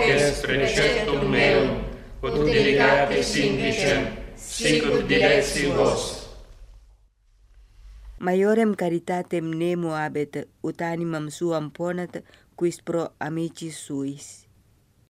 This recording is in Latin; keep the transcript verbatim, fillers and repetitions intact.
potest preceptum meum, ut delicatis indicem, sicut dilexi vos. Maiorem caritatem nemo habet, ut animam suam ponat, quis pro amicis suis.